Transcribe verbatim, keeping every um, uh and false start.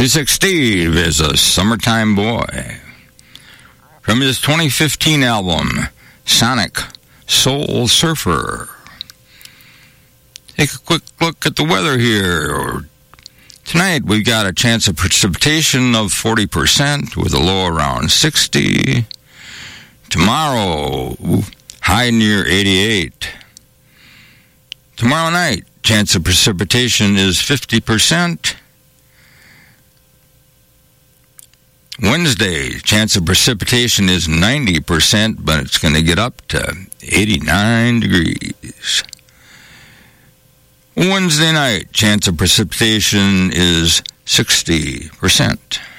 Seasick Steve is a summertime boy. From his twenty fifteen album, Sonic Soul Surfer. Take a quick look at the weather here. Tonight we've got a chance of precipitation of forty percent with a low around sixty. Tomorrow, high near eighty-eight. Tomorrow night, chance of precipitation is fifty percent. Wednesday, chance of precipitation is ninety percent, but it's going to get up to eighty-nine degrees. Wednesday night, chance of precipitation is sixty percent.